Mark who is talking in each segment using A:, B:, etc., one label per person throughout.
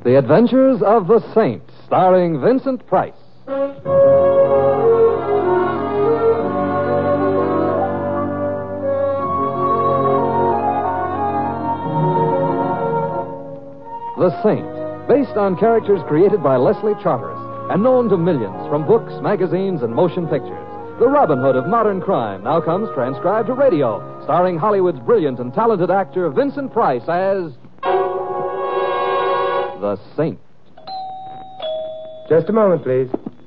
A: The Adventures of the Saint, starring Vincent Price. The Saint, based on characters created by Leslie Charteris and known to millions from books, magazines, and motion pictures. The Robin Hood of modern crime now comes transcribed to radio, starring Hollywood's brilliant and talented actor Vincent Price as the Saint.
B: Just a moment, please.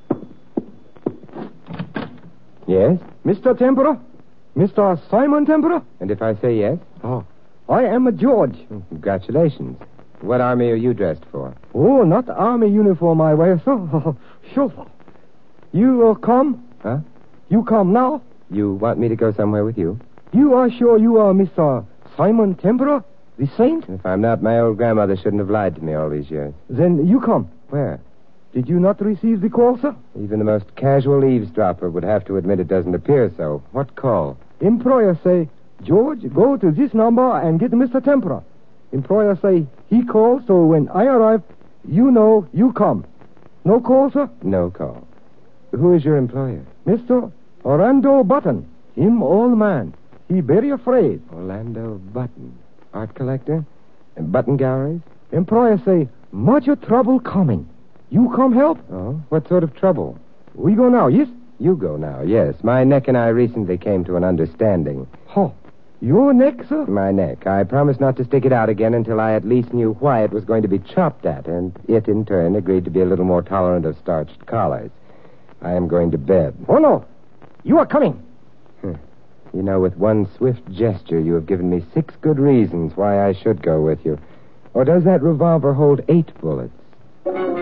B: Yes?
C: Mr. Tempera? Mr. Simon Tempera?
B: And if I say yes?
C: Oh, I am a George.
B: Congratulations. What army are you dressed for?
C: Oh, not army uniform I wear, sir. Chauffeur. You come?
B: Huh?
C: You come now?
B: You want me to go somewhere with you?
C: You are sure you are Mr. Simon Tempera, the Saint?
B: If I'm not, my old grandmother shouldn't have lied to me all these years.
C: Then you come.
B: Where?
C: Did you not receive the call, sir?
B: Even the most casual eavesdropper would have to admit it doesn't appear so. What call?
C: Employer say, George, go to this number and get Mr. Tempera. Employer say, he called, so when I arrive, you know you come. No call, sir?
B: No call. Who is your employer?
C: Mr. Orlando Button. Him old man. He very afraid.
B: Orlando Button. Art collector? Button galleries?
C: Employer say, much trouble coming. You come help?
B: Oh, what sort of trouble?
C: We go now, yes?
B: You go now, yes. My neck and I recently came to an understanding.
C: Oh, your neck, sir?
B: My neck. I promised not to stick it out again until I at least knew why it was going to be chopped at, and it, in turn, agreed to be a little more tolerant of starched collars. I am going to bed.
C: Oh, no. You are coming.
B: You know, with one swift gesture, you have given me 6 good reasons why I should go with you. Or does that revolver hold 8 bullets?